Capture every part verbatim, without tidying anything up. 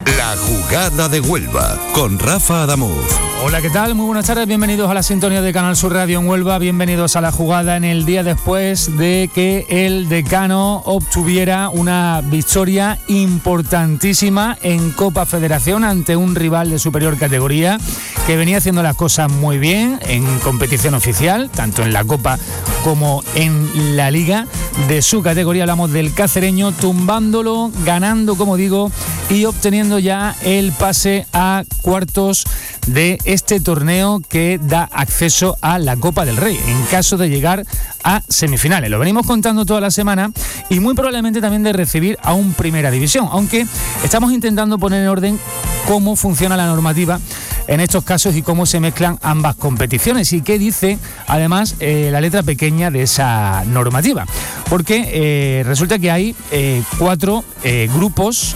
La Jugada de Huelva, con Rafa Adamuz. Hola, ¿qué tal? Muy buenas tardes, bienvenidos a la sintonía de Canal Sur Radio en Huelva, bienvenidos a La Jugada en el día después de que el Decano obtuviera una victoria importantísima en Copa Federación ante un rival de superior categoría que venía haciendo las cosas muy bien en competición oficial, tanto en la Copa como en la Liga de su categoría. Hablamos del cacereño, tumbándolo, ganando, como digo, y obteniendo ya el pase a cuartos de este torneo que da acceso a la Copa del Rey en caso de llegar a semifinales. Lo venimos contando toda la semana y muy probablemente también de recibir a un Primera División, aunque estamos intentando poner en orden cómo funciona la normativa en estos casos y cómo se mezclan ambas competiciones y qué dice además eh, la letra pequeña de esa normativa, porque eh, resulta que hay eh, cuatro eh, grupos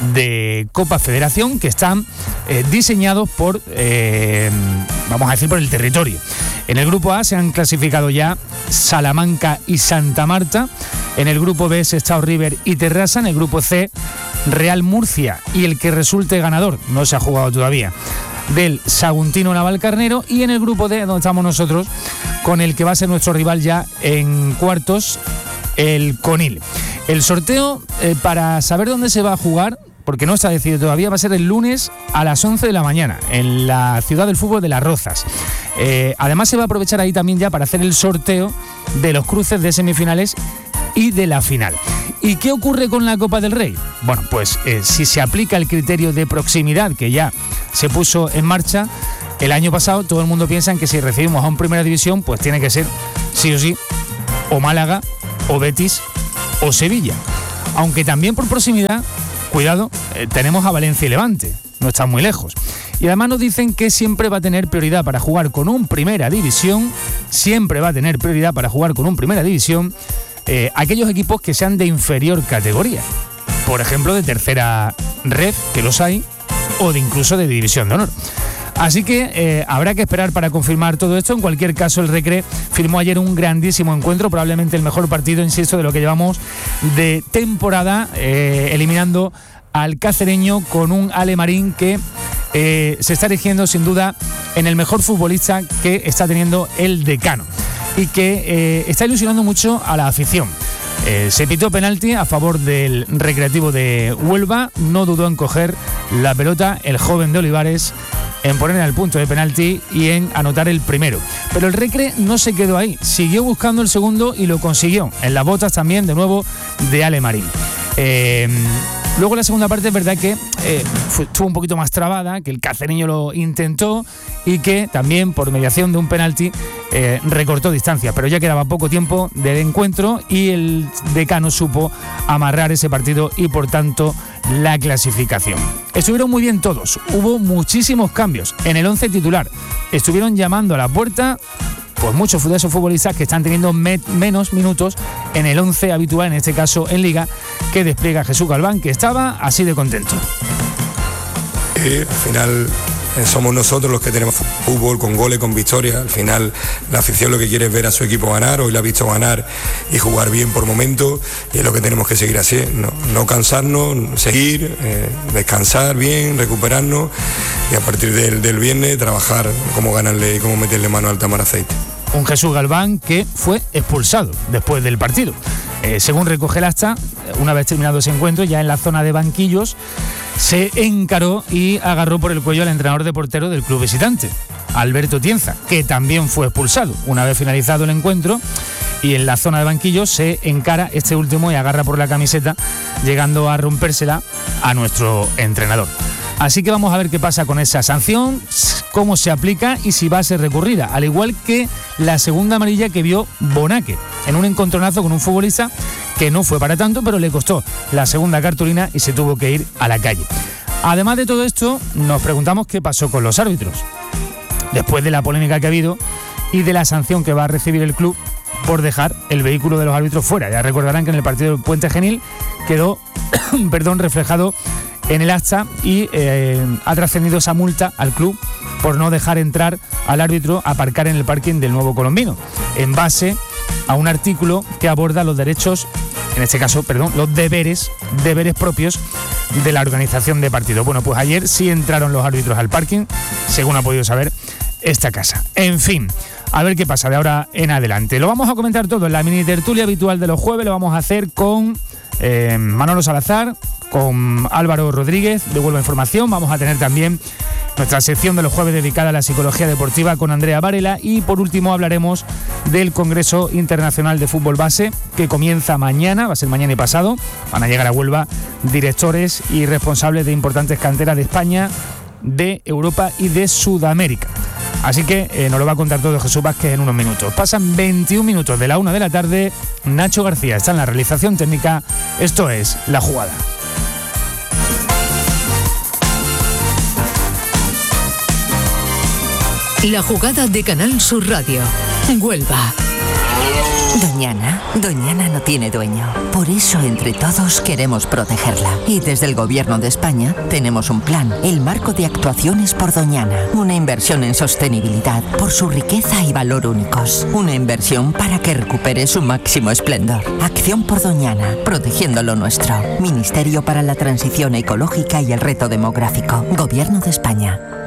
de Copa Federación que están eh, diseñados por, eh, vamos a decir, por el territorio. En el grupo A se han clasificado ya Salamanca y Santa Marta, en el grupo B Sestao River y Terrassa, en el grupo C Real Murcia y el que resulte ganador, no se ha jugado todavía, del Saguntino Navalcarnero, y en el grupo D, donde estamos nosotros, con el que va a ser nuestro rival ya en cuartos, el Conil. El sorteo, eh, para saber dónde se va a jugar, porque no está decidido todavía, va a ser el lunes a las once de la mañana, en la ciudad del fútbol de Las Rozas. Eh, además se va a aprovechar ahí también ya para hacer el sorteo de los cruces de semifinales y de la final. ¿Y qué ocurre con la Copa del Rey? Bueno, pues eh, si se aplica el criterio de proximidad que ya se puso en marcha el año pasado, todo el mundo piensa en que si recibimos a un Primera División, pues tiene que ser sí o sí o Málaga, o Betis, o Sevilla. Aunque también por proximidad, cuidado, eh, tenemos a Valencia y Levante, no están muy lejos. Y además nos dicen que siempre va a tener prioridad para jugar con un Primera División, siempre va a tener prioridad para jugar con un Primera División, eh, aquellos equipos que sean de inferior categoría. Por ejemplo, de tercera red, que los hay, o de incluso de división de honor. Así que eh, habrá que esperar para confirmar todo esto. En cualquier caso, el Recre firmó ayer un grandísimo encuentro, probablemente el mejor partido, insisto, de lo que llevamos de temporada, eh, eliminando al cacereño con un Ale Marín que eh, se está erigiendo sin duda en el mejor futbolista que está teniendo el Decano y que eh, está ilusionando mucho a la afición. Eh, se pitó penalti a favor del Recreativo de Huelva, no dudó en coger la pelota el joven de Olivares, en poner al punto de penalti y en anotar el primero. Pero el Recre no se quedó ahí, siguió buscando el segundo y lo consiguió, en las botas también de nuevo de Ale Marín. Eh, luego la segunda parte es verdad que eh, fue, estuvo un poquito más trabada, que el cacereño lo intentó y que también por mediación de un penalti eh, recortó distancia, pero ya quedaba poco tiempo del encuentro y el Decano supo amarrar ese partido y por tanto la clasificación. Estuvieron muy bien todos, hubo muchísimos cambios en el once titular, estuvieron llamando a la puerta pues muchos de esos futbolistas que están teniendo me- menos minutos en el once habitual, en este caso en Liga, que despliega Jesús Galván, que estaba así de contento. Eh, al final eh, somos nosotros los que tenemos fútbol con goles, con victorias. Al final la afición lo que quiere es ver a su equipo ganar, hoy la ha visto ganar y jugar bien por momentos, y es lo que tenemos que seguir así, no, no cansarnos, seguir, eh, descansar bien, recuperarnos y a partir del, del viernes trabajar cómo ganarle y cómo meterle mano al Tamar Aceite. Un Jesús Galván que fue expulsado después del partido. Eh, según recoge el acta, una vez terminado ese encuentro, ya en la zona de banquillos, se encaró y agarró por el cuello al entrenador de portero del club visitante, Alberto Tienza, que también fue expulsado. Una vez finalizado el encuentro y en la zona de banquillos se encara este último y agarra por la camiseta, llegando a rompérsela a nuestro entrenador. Así que vamos a ver qué pasa con esa sanción, cómo se aplica y si va a ser recurrida, al igual que la segunda amarilla que vio Bonaque en un encontronazo con un futbolista que no fue para tanto, pero le costó la segunda cartulina y se tuvo que ir a la calle. Además de todo esto, nos preguntamos qué pasó con los árbitros. Después de la polémica que ha habido y de la sanción que va a recibir el club por dejar el vehículo de los árbitros fuera. Ya recordarán que en el partido del Puente Genil quedó perdón, reflejado en el acta y eh, ha trascendido esa multa al club por no dejar entrar al árbitro a aparcar en el parking del Nuevo Colombino, en base a un artículo que aborda los derechos, en este caso, perdón, los deberes, deberes propios de la organización de partidos. Bueno, pues ayer sí entraron los árbitros al parking, según ha podido saber esta casa. En fin, a ver qué pasa de ahora en adelante. Lo vamos a comentar todo en la mini tertulia habitual de los jueves. Lo vamos a hacer con eh, Manolo Salazar, con Álvaro Rodríguez de Huelva Información. Vamos a tener también nuestra sección de los jueves dedicada a la psicología deportiva con Andrea Varela. Y por último hablaremos del Congreso Internacional de Fútbol Base, que comienza mañana, va a ser mañana y pasado. Van a llegar a Huelva directores y responsables de importantes canteras de España, de Europa y de Sudamérica. Así que eh, nos lo va a contar todo Jesús Vázquez en unos minutos. Pasan veintiún minutos de la una de la tarde. Nacho García está en la realización técnica. Esto es La Jugada. La Jugada de Canal Sur Radio. Huelva. Doñana, Doñana no tiene dueño. Por eso entre todos queremos protegerla. Y desde el Gobierno de España tenemos un plan, el Marco de Actuaciones por Doñana. Una inversión en sostenibilidad por su riqueza y valor únicos. Una inversión para que recupere su máximo esplendor. Acción por Doñana, protegiendo lo nuestro. Ministerio para la Transición Ecológica y el Reto Demográfico. Gobierno de España.